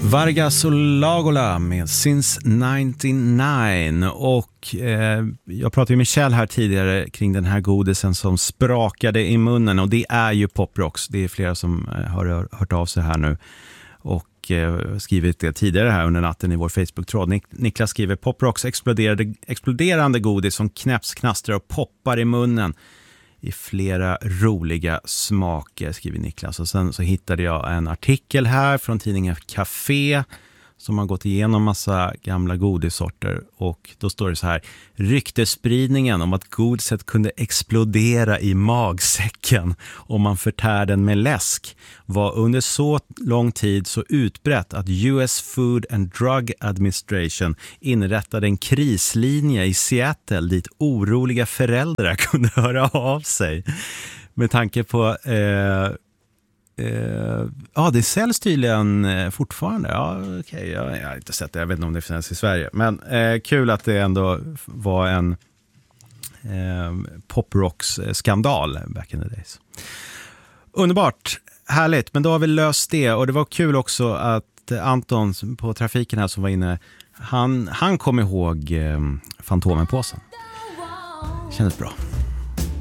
Vargas och Lagola med Since 99 och jag pratade ju med Kjell här tidigare kring den här godisen som sprakade i munnen och det är ju Pop Rocks. Det är flera som har hört av sig här nu och skrivit det tidigare här under natten i vår Facebook-tråd. Niklas skriver Pop Rocks exploderande godis som knäpps, knastrar och poppar i munnen i flera roliga smaker, skriver Niklas. Och sen så hittade jag en artikel här från tidningen Café som har gått igenom massa gamla godissorter och då står det så här: ryktespridningen om att godiset kunde explodera i magsäcken om man förtär den med läsk var under så lång tid så utbrett att US Food and Drug Administration inrättade en krislinje i Seattle dit oroliga föräldrar kunde höra av sig. Med tanke på ja, det säljs tydligen fortfarande. Ja, okej, jag har inte sett det. Jag vet inte om det finns i Sverige. Men kul att det ändå var en Pop Rocks skandal back in the days. Underbart, härligt. Men då har vi löst det. Och det var kul också att Anton på trafiken här som var inne, han kom ihåg Fantomenpåsen. Kändes bra.